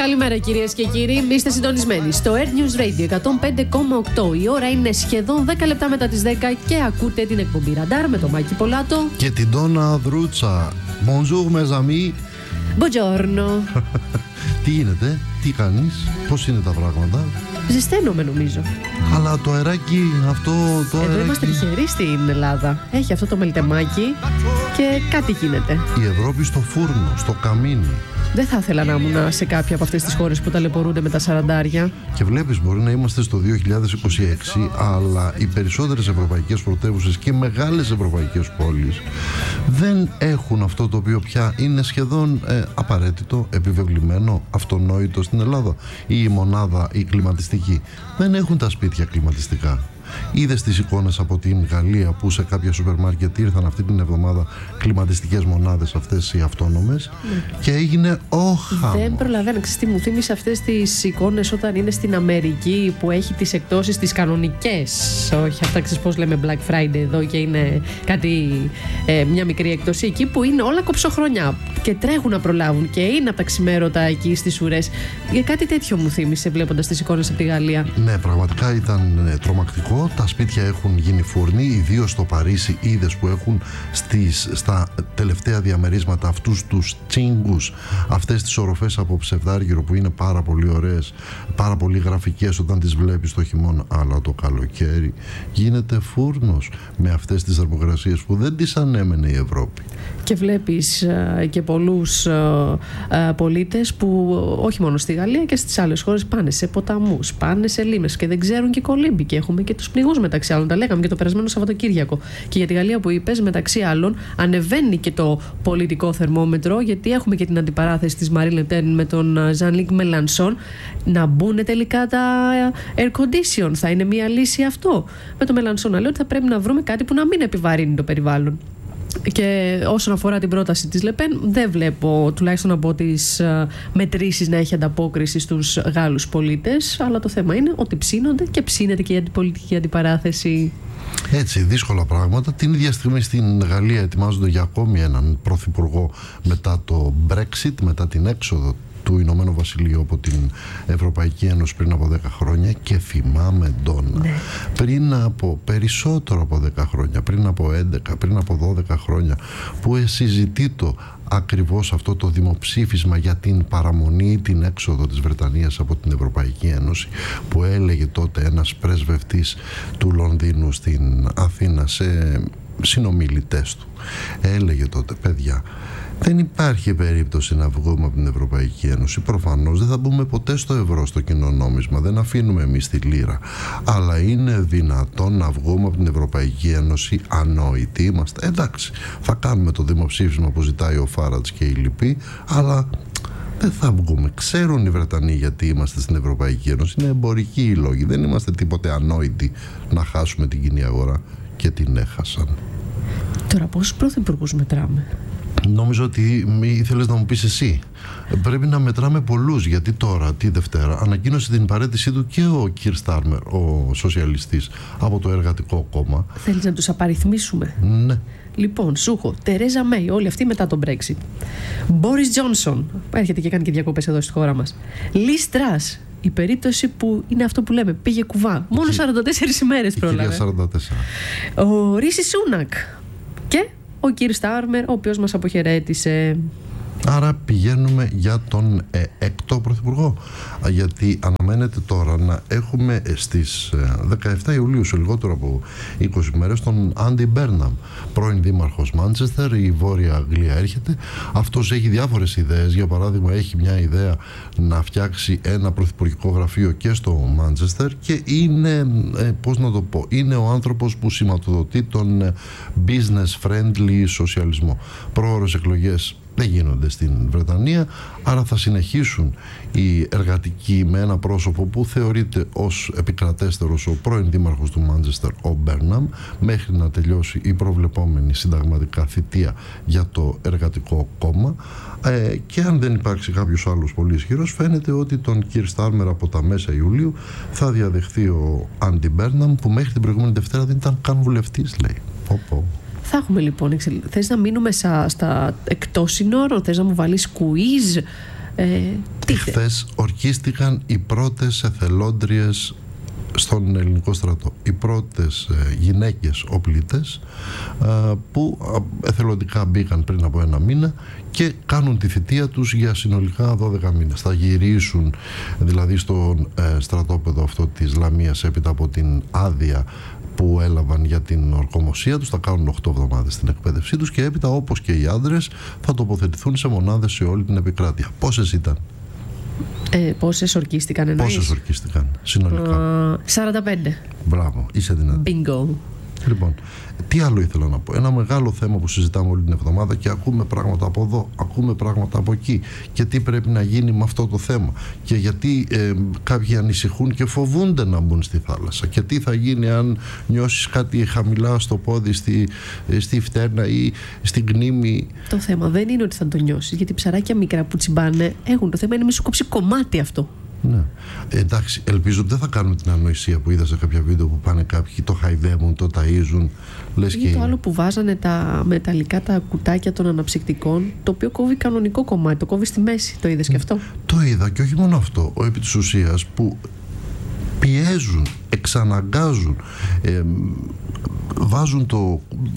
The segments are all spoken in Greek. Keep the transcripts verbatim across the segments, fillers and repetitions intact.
Καλημέρα κυρίες και κύριοι, είστε συντονισμένοι στο Air News Radio εκατόν πέντε κόμμα οκτώ. Η ώρα είναι σχεδόν δέκα λεπτά μετά τις δέκα και ακούτε την εκπομπή Ραντάρ με τον Μάκη Πολάτο και την Ντόνα Δρούτσα. Bonjour mes amis. Buongiorno. Τι γίνεται, τι κάνεις, πώς είναι τα πράγματα? Ζεσταίνομαι νομίζω. Αλλά το αεράκι αυτό το Εδώ αεράκι... είμαστε τυχεροί στην Ελλάδα. Έχει αυτό το μελτεμάκι και κάτι γίνεται. Η Ευρώπη στο φούρνο, στο καμίνι. Δεν θα ήθελα να ήμουν σε κάποια από αυτές τις χώρες που ταλαιπωρούνται με τα σαραντάρια. Και βλέπεις, μπορεί να είμαστε στο δύο χιλιάδες είκοσι έξι, αλλά οι περισσότερες ευρωπαϊκές πρωτεύουσες και μεγάλες ευρωπαϊκές πόλεις δεν έχουν αυτό το οποίο πια είναι σχεδόν ε, απαραίτητο, επιβεβλημένο, αυτονόητο στην Ελλάδα. Η μονάδα, η κλιματιστική. Δεν έχουν τα σπίτια κλιματιστικά. Είδες τις εικόνες από την Γαλλία που σε κάποια σούπερ μάρκετ ήρθαν αυτή την εβδομάδα κλιματιστικές μονάδες αυτές οι αυτόνομες mm. και έγινε ο χαμός. Δεν προλαβαίνω. Ξέρεις τι μου θύμισε αυτές τις εικόνες όταν είναι στην Αμερική που έχει τις εκτόσεις τις κανονικές. Όχι αυτά, ξέρεις πώς λέμε Black Friday εδώ και είναι κάτι, ε, μια μικρή εκτόση εκεί που είναι όλα κοψοχρονιά και τρέχουν να προλάβουν και είναι από τα ξημέρωτα εκεί στις ουρές. Για κάτι τέτοιο μου θύμισε βλέποντας τις εικόνες από τη Γαλλία. Ναι, πραγματικά ήταν ε, τρομακτικό. Τα σπίτια έχουν γίνει φούρνοι, ιδίως στο Παρίσι. Είδες που έχουν στις, στα τελευταία διαμερίσματα αυτούς τους τσίγκους, αυτές τις οροφές από ψευδάργυρο που είναι πάρα πολύ ωραίες, πάρα πολύ γραφικές όταν τις βλέπεις το χειμώνα, αλλά το καλοκαίρι γίνεται φούρνος με αυτές τις θερμοκρασίες που δεν τις ανέμενε η Ευρώπη. Και βλέπεις α, και πολλούς α, α, πολίτες που όχι μόνο στη Γαλλία και στις άλλες χώρες πάνε σε ποταμούς, πάνε σε λίμνες και δεν ξέρουν και κολύμπη και έχουμε και τους πνιγούς μεταξύ άλλων. Τα λέγαμε και το περασμένο Σαββατοκύριακο. Και για τη Γαλλία που είπες, μεταξύ άλλων, ανεβαίνει και το πολιτικό θερμόμετρο, γιατί έχουμε και την αντιπαράθεση της Μαρίν Le Pen με τον Jean-Luc Mélenchon. Να μπουν τελικά τα air condition. Θα είναι μια λύση αυτό? Με τον Mélenchon να λέει ότι θα πρέπει να βρούμε κάτι που να μην επιβαρύνει το περιβάλλον. Και όσον αφορά την πρόταση της Λεπέν, δεν βλέπω τουλάχιστον από τις uh, μετρήσεις να έχει ανταπόκριση στους Γάλλους πολίτες, αλλά το θέμα είναι ότι ψήνονται και ψήνεται και η αντιπολιτική αντιπαράθεση. Έτσι, δύσκολα πράγματα. Την ίδια στιγμή στην Γαλλία ετοιμάζονται για ακόμη έναν πρωθυπουργό μετά το Brexit, μετά την έξοδο του Ηνωμένου Βασιλείου από την Ευρωπαϊκή Ένωση πριν από δέκα χρόνια. Και θυμάμαι, Ντόνα, ναι. πριν από περισσότερο από δέκα χρόνια, πριν από έντεκα, πριν από δώδεκα χρόνια, που συζητεί το ακριβώς αυτό το δημοψήφισμα για την παραμονή ή την έξοδο της Βρετανίας από την Ευρωπαϊκή Ένωση, που έλεγε τότε ένας πρεσβευτής του Λονδίνου στην Αθήνα σε συνομιλητές του, έλεγε τότε, παιδιά, δεν υπάρχει περίπτωση να βγούμε από την Ευρωπαϊκή Ένωση. Προφανώς δεν θα μπούμε ποτέ στο ευρώ, στο κοινό νόμισμα. Δεν αφήνουμε εμείς τη λίρα. Αλλά είναι δυνατόν να βγούμε από την Ευρωπαϊκή Ένωση ανόητοι? Είμαστε. Εντάξει, θα κάνουμε το δημοψήφισμα που ζητάει ο Φάρατς και οι λοιποί, αλλά δεν θα βγούμε. Ξέρουν οι Βρετανοί γιατί είμαστε στην Ευρωπαϊκή Ένωση. Είναι εμπορικοί οι λόγοι. Δεν είμαστε τίποτε ανόητοι να χάσουμε την κοινή αγορά. Και την έχασαν. Τώρα πόσους πρωθυπουργούς μετράμε? Νόμιζα ότι ήθελες να μου πεις εσύ. Πρέπει να μετράμε πολλούς, γιατί τώρα, τη Δευτέρα, ανακοίνωσε την παραίτησή του και ο Κιρ Στάρμερ, ο σοσιαλιστής, από το Εργατικό Κόμμα. Θέλεις να τους απαριθμίσουμε? Ναι. Λοιπόν, σου έχω Τερέζα Μέι, όλοι αυτοί μετά τον Brexit. Μπόρις Τζόνσον, έρχεται και κάνει και διακοπές εδώ στη χώρα μας. Λις Τρας, η περίπτωση που είναι αυτό που λέμε, πήγε κουβά. Μόνο η, σαράντα τέσσερις ημέρες πρόλαβε. Κυρία σαράντα τέσσερα. Ο Ρίση Σούνακ και ο Κιρ Στάρμερ, ο οποίος μας αποχαιρέτησε. Άρα πηγαίνουμε για τον ε, έκτο πρωθυπουργό, γιατί αναμένεται τώρα να έχουμε στις δεκαεφτά Ιουλίου, σε λιγότερο από είκοσι μέρες, τον Άντι Μπέρναμ, πρώην δήμαρχος Μάντσεστερ. Η Βόρεια Αγγλία έρχεται. Αυτός έχει διάφορες ιδέες. Για παράδειγμα, έχει μια ιδέα να φτιάξει ένα πρωθυπουργικό γραφείο και στο Μάντσεστερ και είναι, ε, πώς να το πω, είναι ο άνθρωπος που σηματοδοτεί τον business friendly σοσιαλισμό. Πρόωρες εκλογές δεν γίνονται στην Βρετανία, άρα θα συνεχίσουν οι εργατικοί με ένα πρόσωπο που θεωρείται ως επικρατέστερος, ο πρώην δήμαρχος του Μάντσεστερ, ο Μπέρναμ, μέχρι να τελειώσει η προβλεπόμενη συνταγματικά θητεία για το Εργατικό Κόμμα. Ε, και αν δεν υπάρξει κάποιος άλλος πολύ ισχυρός, φαίνεται ότι τον Κιρ Στάρμερ από τα μέσα Ιουλίου θα διαδεχθεί ο Άντι Μπέρναμ, που μέχρι την προηγούμενη Δευτέρα δεν ήταν καν βουλευτής, λέει. Οπό. Θα έχουμε λοιπόν. Θες να μείνουμε στα, στα εκτός συνόρων, θες να μου βάλεις quiz, Ε, Χθες ορκίστηκαν οι πρώτες εθελόντριες στον ελληνικό στρατό. Οι πρώτες ε, γυναίκες οπλίτες ε, που εθελοντικά μπήκαν πριν από ένα μήνα και κάνουν τη θητεία τους για συνολικά δώδεκα μήνες. Θα γυρίσουν δηλαδή στο ε, στρατόπεδο αυτό της Λαμίας έπειτα από την άδεια που έλαβαν για την ορκομοσία τους, θα κάνουν οκτώ εβδομάδες την εκπαίδευσή τους και έπειτα, όπως και οι άντρες, θα τοποθετηθούν σε μονάδες σε όλη την επικράτεια. Πόσες ήταν? Ε, πόσες ορκίστηκαν εννοείς? Πόσες ορκίστηκαν συνολικά? Uh, σαράντα πέντε. Μπράβο, είσαι δυνατή. Bingo. Λοιπόν, τι άλλο ήθελα να πω? Ένα μεγάλο θέμα που συζητάμε όλη την εβδομάδα και ακούμε πράγματα από εδώ, ακούμε πράγματα από εκεί, και τι πρέπει να γίνει με αυτό το θέμα, και γιατί ε, κάποιοι ανησυχούν και φοβούνται να μπουν στη θάλασσα, και τι θα γίνει αν νιώσεις κάτι χαμηλά στο πόδι, στη, στη φτέρνα ή στην κνήμη. Το θέμα δεν είναι ότι θα το νιώσεις, γιατί ψαράκια μικρά που τσιμπάνε έχουν, το θέμα είναι μη σου κόψει κομμάτι αυτό. Ναι. Ε, εντάξει, ελπίζω ότι δεν θα κάνουμε την ανοησία που είδα σε κάποια βίντεο που πάνε κάποιοι, το χαϊδεύουν, το ταΐζουν. Λες ή και το άλλο που βάζανε τα μεταλλικά τα κουτάκια των αναψυκτικών, το οποίο κόβει κανονικό κομμάτι, το κόβει στη μέση. Το είδες και αυτό? Το είδα, και όχι μόνο αυτό. Ο επί της ουσίας που πιέζουν, εξαναγκάζουν, ε, βάζουν το,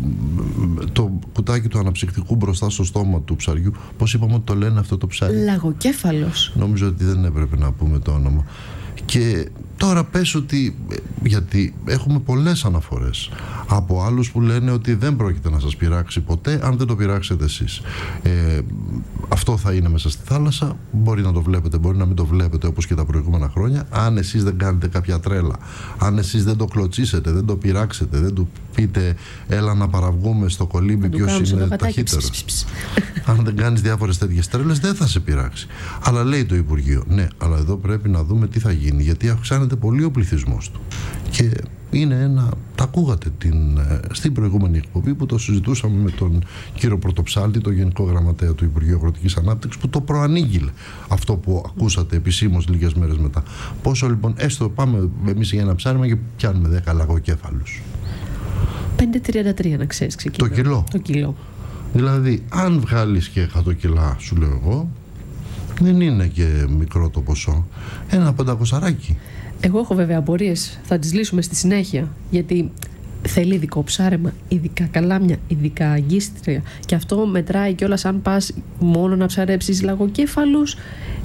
το κουτάκι του αναψυκτικού μπροστά στο στόμα του ψαριού. Πώς είπαμε ότι το λένε αυτό το ψάρι? Λαγοκέφαλος. Νομίζω ότι δεν έπρεπε να πούμε το όνομα. Και τώρα πες ότι, γιατί έχουμε πολλές αναφορές από άλλους που λένε ότι δεν πρόκειται να σας πειράξει ποτέ αν δεν το πειράξετε εσείς. Ε, αυτό θα είναι μέσα στη θάλασσα, μπορεί να το βλέπετε, μπορεί να μην το βλέπετε όπως και τα προηγούμενα χρόνια. Αν εσείς δεν κάνετε κάποια τρέλα, αν εσείς δεν το κλωτσίσετε, δεν το πειράξετε, δεν του πείτε έλα να παραβγούμε στο κολύμπι ποιος είναι ταχύτερος, αν δεν κάνεις διάφορες τέτοιες τρέλες, δεν θα σε πειράξει. Αλλά λέει το Υπουργείο, ναι, αλλά εδώ πρέπει να δούμε τι θα γίνει, γιατί αυξάνεται πολύ ο πληθυσμός του. Και είναι ένα, τα ακούγατε την, στην προηγούμενη εκπομπή που το συζητούσαμε με τον κύριο Πρωτοψάλτη, τον Γενικό Γραμματέα του Υπουργείου Αγροτικής Ανάπτυξης, που το προανήγγειλε αυτό που ακούσατε επισήμως λίγες μέρες μετά. Πόσο λοιπόν, έστω πάμε εμείς για ένα ψάρεμα και πιάνουμε δέκα λαγοκέφαλους. πέντε τριάντα τρία να ξέρεις, ξεκινά. Το κιλό. Το κιλό. Δηλαδή, αν βγάλεις και εκατό κιλά, σου λέω εγώ, δεν είναι και μικρό το ποσό. Ένα πεντακοσαράκι. Εγώ έχω βέβαια απορίες, θα τις λύσουμε στη συνέχεια, γιατί θέλει ειδικό ψάρεμα, ειδικά καλάμια, ειδικά αγκίστρια, και αυτό μετράει κιόλας αν πας μόνο να ψαρέψεις λαγοκέφαλους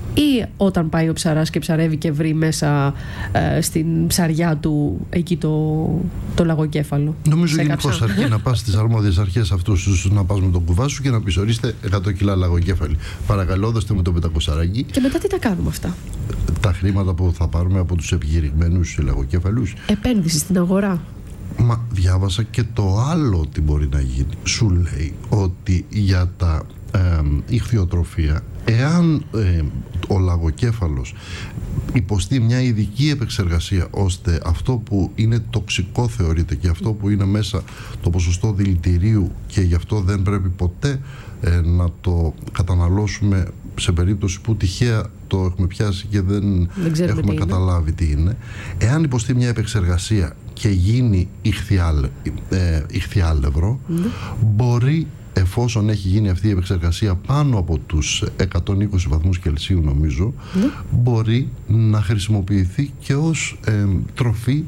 ή όταν πάει ο ψαράς και ψαρεύει και βρει μέσα ε, στην ψαριά του εκεί το, το λαγοκέφαλο. Νομίζω γενικώς αρκεί να πας στις αρμόδιες αρχές αυτούς, να πας με τον κουβά σου και να πεις ορίστε εκατό κιλά λαγοκέφαλη. Παρακαλώ δώστε με το πεντακοσαράκι. Και μετά τι τα κάνουμε αυτά? Τα χρήματα που θα πάρουμε από τους επιχειρημένους λαγοκέφαλους. Επένδυση στην αγορά. Μα διάβασα και το άλλο τι μπορεί να γίνει. Σου λέει ότι για τα ε, ηχθειοτροφία, εάν ε, ο λαγοκέφαλος υποστεί μια ειδική επεξεργασία ώστε αυτό που είναι τοξικό θεωρείται και αυτό που είναι μέσα το ποσοστό δηλητηρίου, και γι' αυτό δεν πρέπει ποτέ ε, να το καταναλώσουμε σε περίπτωση που τυχαία το έχουμε πιάσει και δεν, δεν έχουμε καταλάβει τι είναι. Εάν υποστεί μια επεξεργασία και γίνει ηχθιάλε, ε, ηχθιάλευρο, mm. μπορεί, εφόσον έχει γίνει αυτή η επεξεργασία πάνω από τους εκατόν είκοσι βαθμούς Κελσίου νομίζω, mm. μπορεί να χρησιμοποιηθεί και ως ε, τροφή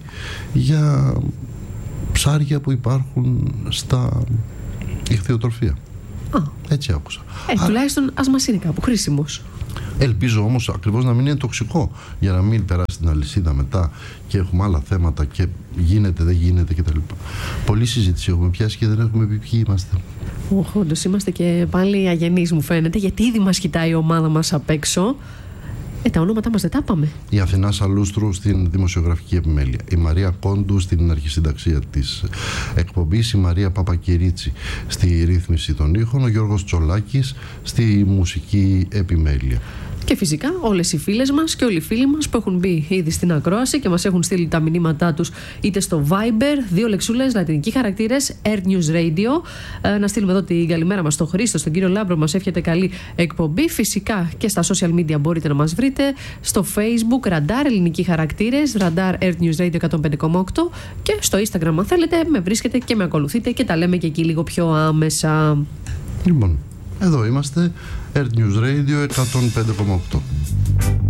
για ψάρια που υπάρχουν στα ηχθειοτροφία. Ah. Έτσι άκουσα. Ε, τουλάχιστον ας μας είναι κάπου χρήσιμος. Ελπίζω όμως ακριβώς να μην είναι τοξικό, για να μην περάσει την αλυσίδα μετά και έχουμε άλλα θέματα και γίνεται, δεν γίνεται κτλ. Πολλή συζήτηση έχουμε πιάσει και δεν έχουμε πει ποιοι είμαστε. Oh, όντως είμαστε και πάλι αγενείς μου φαίνεται, γιατί ήδη μας κοιτάει η ομάδα μας απ' έξω. Ε, τα ονόματά μας δεν τα πάμε. Η Αθηνά Σαλούστρου στην δημοσιογραφική επιμέλεια, η Μαρία Κόντου στην αρχισυνταξία της εκπομπής, η Μαρία Παπακυρίτσι στη ρύθμιση των ήχων, ο Γιώργος Τσολάκης στη μουσική επιμέλεια. Και φυσικά όλες οι φίλες μας και όλοι οι φίλοι μας που έχουν μπει ήδη στην ακρόαση και μας έχουν στείλει τα μηνύματά τους είτε στο Viber, δύο λεξούλες, λατινικοί χαρακτήρες, Air News Radio. Ε, να στείλουμε εδώ την καλημέρα μας στον Χρήστο, στον κύριο Λάμπρο, μας εύχεται καλή εκπομπή. Φυσικά και στα social media μπορείτε να μας βρείτε, στο Facebook, Ραντάρ, ελληνικοί χαρακτήρες, Ραντάρ Air News Radio εκατόν πέντε κόμμα οκτώ, και στο Instagram αν θέλετε με βρίσκετε και με ακολουθείτε και τα λέμε και εκεί λίγο πιο άμεσα. Λοιπόν, εδώ είμαστε. Earth News Radio εκατόν πέντε κόμμα οκτώ.